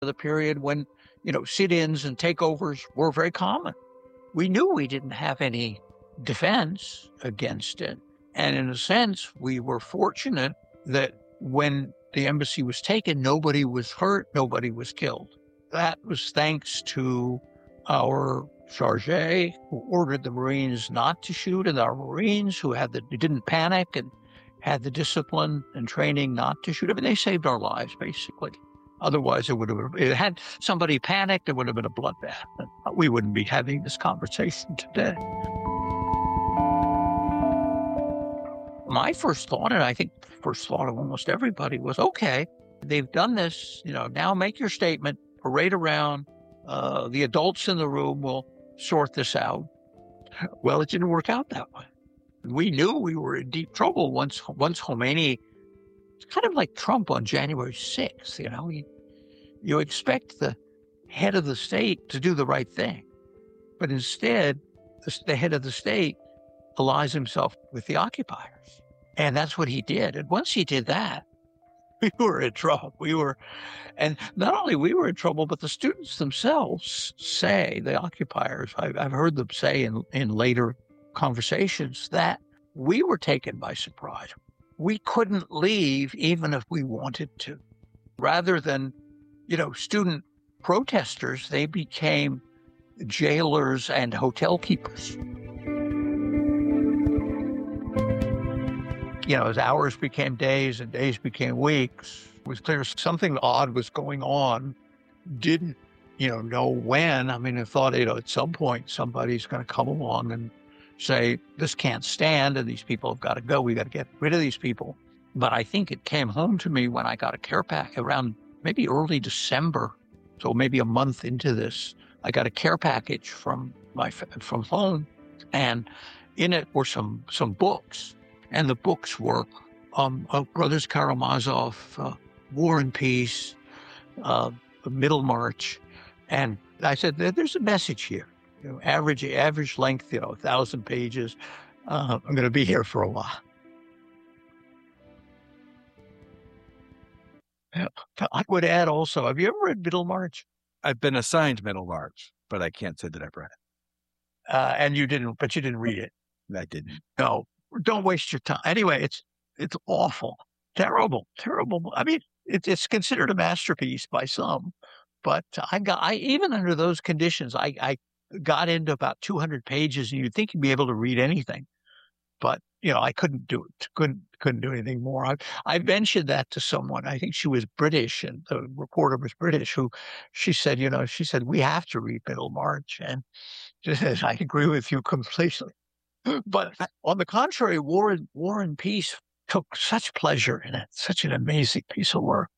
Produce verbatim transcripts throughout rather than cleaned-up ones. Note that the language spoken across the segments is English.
The period when, you know, sit-ins and takeovers were very common. We knew we didn't have any defense against it. And in a sense, we were fortunate that when the embassy was taken, nobody was hurt, nobody was killed. That was thanks to our charge who ordered the Marines not to shoot, and our Marines who had the didn't panic and had the discipline and training not to shoot. I mean, they saved our lives, basically. Otherwise, it would have, it had somebody panicked, it would have been a bloodbath. We wouldn't be having this conversation today. My first thought, and I think the first thought of almost everybody, was, okay, they've done this, you know, now make your statement, parade around, uh, the adults in the room will sort this out. Well, it didn't work out that way. We knew we were in deep trouble once, once Khomeini, it's kind of like Trump on January sixth, you know, you, you expect the head of the state to do the right thing. But instead, the, the head of the state allies himself with the occupiers. And that's what he did. And once he did that, we were in trouble. We were, and not only we were in trouble, but the students themselves say, the occupiers, I've, I've heard them say in, in later conversations that we were taken by surprise. We couldn't leave even if we wanted to. Rather than, you know, student protesters, they became jailers and hotel keepers. You know, as hours became days and days became weeks, it was clear something odd was going on. Didn't, you know, know when. I mean, I thought, you know, at some point somebody's going to come along and say, this can't stand and these people have got to go. We got to get rid of these people. But I think it came home to me when I got a care pack around maybe early December. So maybe a month into this, I got a care package from my, from home, and in it were some, some books. And the books were, um, uh, Brothers Karamazov, uh, War and Peace, uh, Middlemarch. And I said, there's a message here. You know, average average length, you know, a thousand pages. Uh, I'm going to be here for a while. I would add also, have you ever read Middlemarch? I've been assigned Middlemarch, but I can't say that I've read it. Uh, and you didn't, but you didn't read it. I didn't. No, don't waste your time. Anyway, it's it's awful, terrible, terrible. I mean, it, it's considered a masterpiece by some, but I got, I even under those conditions, I, I got into about two hundred pages, and you'd think you'd be able to read anything. But, you know, I couldn't do it, couldn't, couldn't do anything more. I, I mentioned that to someone. I think she was British, and the reporter was British, who she said, you know, she said, we have to read Middlemarch. And she said, I agree with you completely. But on the contrary, War and, War and Peace took such pleasure in it, such an amazing piece of work.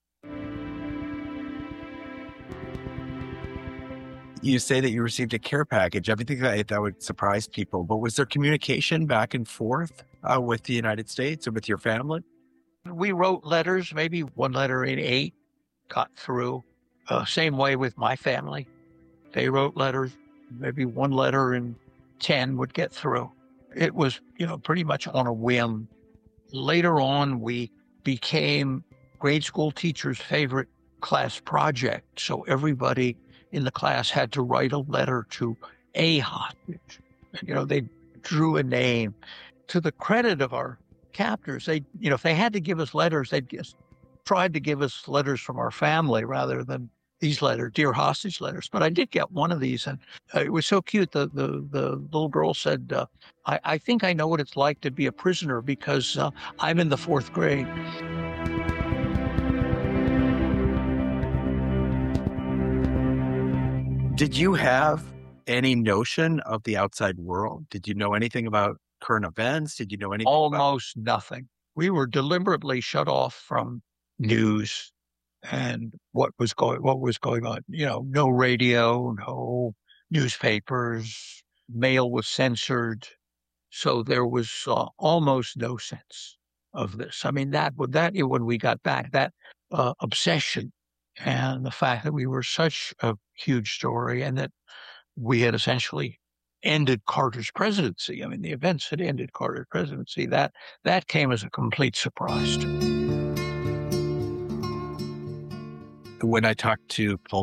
You say that you received a care package. I think that, that would surprise people, but was there communication back and forth uh, with the United States or with your family? We wrote letters, maybe one letter in eight got through. Uh, same way with my family. They wrote letters, maybe one letter in ten would get through. It was, you know, pretty much on a whim. Later on, we became grade school teachers' favorite class project. So everybody in the class had to write a letter to a hostage. You know, they drew a name. To the credit of our captors, they, you know, if they had to give us letters, they'd just tried to give us letters from our family rather than these letters, dear hostage letters. But I did get one of these, and uh, it was so cute. The the, the little girl said, uh, I, I think I know what it's like to be a prisoner because uh, I'm in the fourth grade. Did you have any notion of the outside world? Did you know anything about current events? Did you know anything? Almost about- nothing. We were deliberately shut off from news and what was going, what was going on. You know, no radio, no newspapers, mail was censored. So there was uh, almost no sense of this. I mean, that, that when we got back, that uh, obsession and the fact that we were such a huge story and that we had essentially ended Carter's presidency. I mean, the events had ended Carter's presidency. That, that came as a complete surprise to me. when I talked to Paul